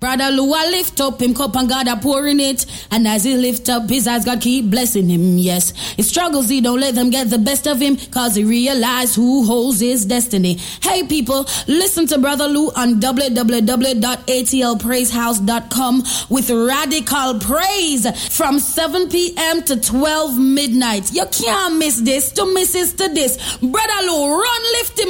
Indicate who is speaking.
Speaker 1: Brother Lou a lift up him cup and God a pour in it. And as he lift up his eyes, God keep blessing him, yes. His struggles, he don't let them get the best of him, cause he realize who holds his destiny. Hey people, listen to Brother Lou on www.atlpraisehouse.com with Radical Praise from 7 p.m. to 12 midnight. You can't miss this. To miss is to this. Brother Lou, run, lift him